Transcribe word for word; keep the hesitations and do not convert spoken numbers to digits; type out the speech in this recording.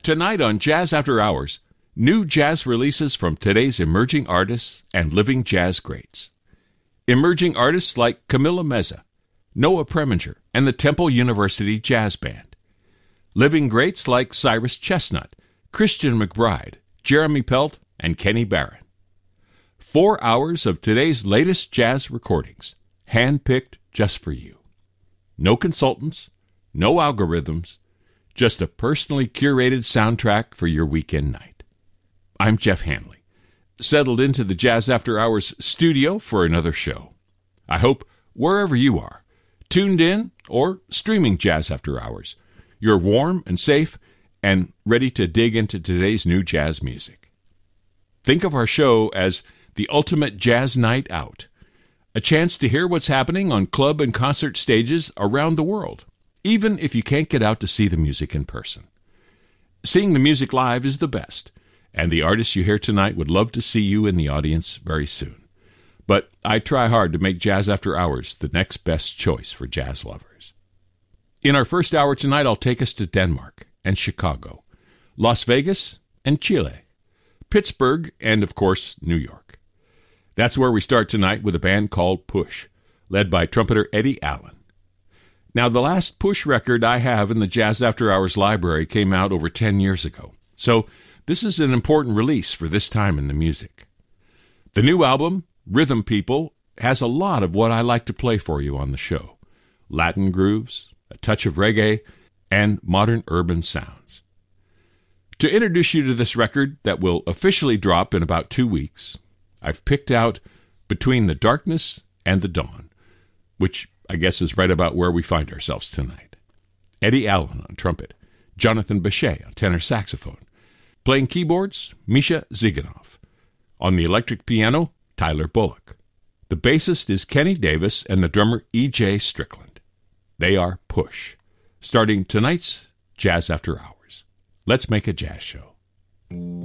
Tonight on Jazz After Hours, new jazz releases from today's emerging artists and living jazz greats. Emerging artists like Camila Meza, Noah Preminger, and the Temple University Jazz Band. Living greats like Cyrus Chestnut, Christian McBride, Jeremy Pelt, and Kenny Barron. Four hours of today's latest jazz recordings, hand-picked just for you. No consultants, no algorithms, just a personally curated soundtrack for your weekend night. I'm Jeff Hanley, settled into the Jazz After Hours studio for another show. I hope wherever you are, tuned in or streaming Jazz After Hours, you're warm and safe and ready to dig into today's new jazz music. Think of our show as the ultimate jazz night out, a chance to hear what's happening on club and concert stages around the world, even if you can't get out to see the music in person. Seeing the music live is the best, and the artists you hear tonight would love to see you in the audience very soon. But I try hard to make Jazz After Hours the next best choice for jazz lovers. In our first hour tonight, I'll take us to Denmark and Chicago, Las Vegas and Chile, Pittsburgh, and, of course, New York. That's where we start tonight with a band called Push, led by trumpeter Eddie Allen. Now, the last Push record I have in the Jazz After Hours library came out over ten years ago, so this is an important release for this time in the music. The new album, Rhythm People, has a lot of what I like to play for you on the show. Latin grooves, a touch of reggae, and modern urban sounds. To introduce you to this record that will officially drop in about two weeks, I've picked out Between the Darkness and the Dawn, which I guess is right about where we find ourselves tonight. Eddie Allen on trumpet, Jonathan Bechet on tenor saxophone. Playing keyboards, Misha Ziganov. On the electric piano, Tyler Bullock. The bassist is Kenny Davis and the drummer E J Strickland. They are Push, starting tonight's Jazz After Hours. Let's make a jazz show.